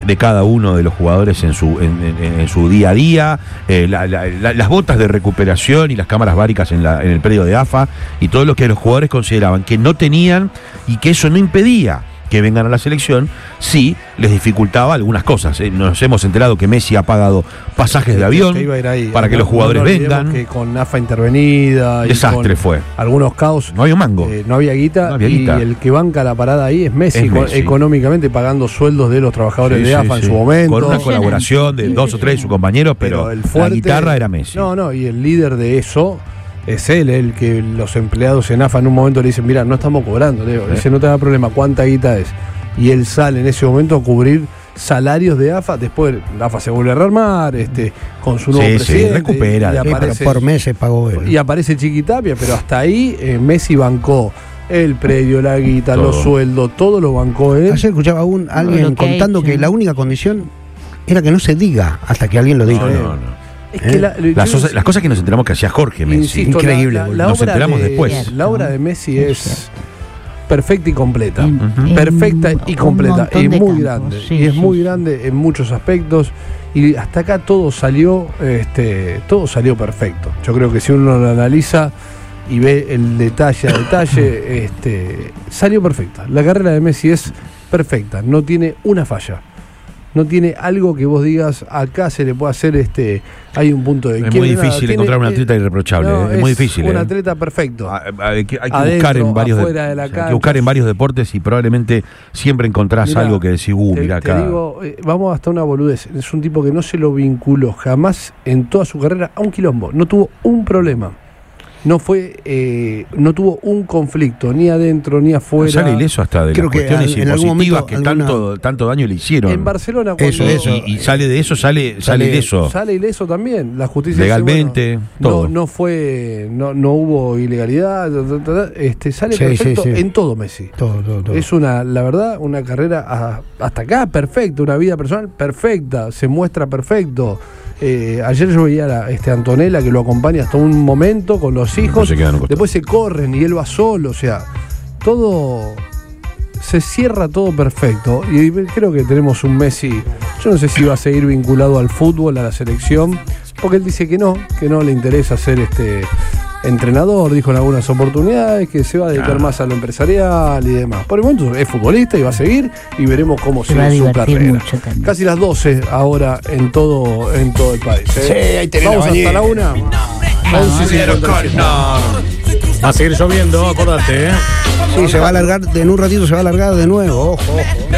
de cada uno de los jugadores en su día a día, las botas de recuperación y las cámaras báricas en el predio de AFA, y todo lo que los jugadores consideraban que no tenían y que eso no impedía que vengan a la selección, sí les dificultaba algunas cosas. Nos hemos enterado que Messi ha pagado pasajes de avión para que los jugadores vengan. Que con AFA intervenida. Desastre fue. Algunos caos. No había un mango. No había guita. Y el que banca la parada ahí es Messi, económicamente pagando sueldos de los trabajadores de AFA en su momento. Con una colaboración de 2 o 3 de sus compañeros, pero la guitarra era Messi. No, y el líder de eso es él, el que los empleados en AFA en un momento le dicen, mira, no estamos cobrando, Leo. Dice, no te da problema, ¿cuánta guita es? Y él sale en ese momento a cubrir salarios de AFA. Después la AFA se vuelve a rearmar, con su nuevo presidente. Recupera. Y aparece, pero por meses pagó él. Y aparece Chiquitapia, pero hasta ahí Messi bancó el predio, la guita, todo. Los sueldos, todo lo bancó él. Ayer escuchaba a alguien contando que la única condición era que no se diga hasta que alguien lo diga. No. Es que las cosas que nos enteramos que hacía Jorge Messi. Insisto, increíble. Nos enteramos después. La obra de Messi es perfecta y completa. Perfecta y completa. Y muy grande. Y es muy grande en muchos aspectos. Y hasta acá todo salió perfecto. Yo creo que si uno lo analiza y ve el detalle a detalle, salió perfecta. La carrera de Messi es perfecta. No tiene una falla. No tiene algo que vos digas, acá se le puede hacer, hay un punto de quiebra. Es muy difícil encontrar un atleta irreprochable, es muy difícil. Un atleta perfecto. Hay que buscar en varios deportes y probablemente siempre encontrás algo que decís, mira acá. Te digo, vamos hasta una boludez. Es un tipo que no se lo vinculó jamás en toda su carrera a un quilombo. No tuvo un problema. No tuvo un conflicto, ni adentro ni afuera. Sale ileso hasta de las cuestiones impositivas que tanto daño le hicieron. En Barcelona y sale de eso, sale ileso. Sale ileso también. La justicia legalmente, dice, todo. No hubo ilegalidad. Sale perfecto en todo Messi. Todo. Es la verdad, una carrera hasta acá perfecta, una vida personal perfecta, se muestra perfecto. Ayer yo veía a Antonella que lo acompaña hasta un momento con los hijos, después se corren y él va solo, o sea, todo se cierra todo perfecto. Y creo que tenemos un Messi, yo no sé si va a seguir vinculado al fútbol, a la selección, porque él dice que no le interesa ser entrenador, dijo en algunas oportunidades que se va a dedicar más a lo empresarial y demás. Por el momento es futbolista y va a seguir, y veremos cómo sigue su carrera. Casi las 12 ahora en todo el país. Sí, ahí tenemos. Vamos hasta la 1. Va a seguir lloviendo, acordate. Sí, se va a alargar, en un ratito se va a alargar de nuevo, ojo.